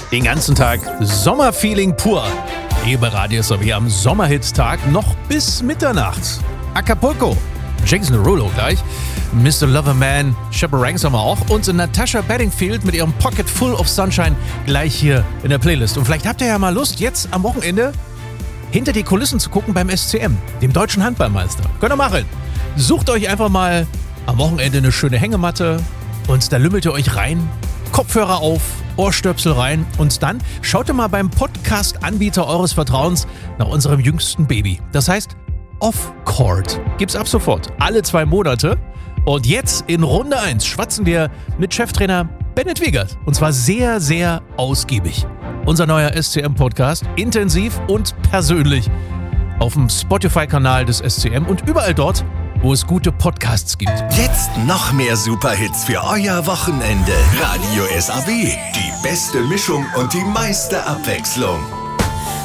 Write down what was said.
Den ganzen Tag Sommerfeeling pur. Hier bei Radio SAW am Sommerhittag noch bis Mitternacht. Acapulco, Jason Derulo gleich, Mr. Loverman, Chaperangs haben wir auch und Natasha Bedingfield mit ihrem Pocket Full of Sunshine gleich hier in der Playlist. Und vielleicht habt ihr ja mal Lust, jetzt am Wochenende hinter die Kulissen zu gucken beim SCM, dem deutschen Handballmeister. Könnt ihr machen. Sucht euch einfach mal am Wochenende eine schöne Hängematte und da lümmelt ihr euch rein, Kopfhörer auf, Ohrstöpsel rein und dann schaut ihr mal beim Podcast-Anbieter eures Vertrauens nach unserem jüngsten Baby. Das heißt Off-Court. Gibt's ab sofort, alle 2 Monate. Und jetzt in Runde 1 schwatzen wir mit Cheftrainer Bennett Wiegert. Und zwar sehr, sehr ausgiebig. Unser neuer SCM-Podcast, intensiv und persönlich auf dem Spotify-Kanal des SCM und überall dort, wo es gute Podcasts gibt. Jetzt noch mehr Superhits für euer Wochenende. Radio SAW, die beste Mischung und die meiste Abwechslung.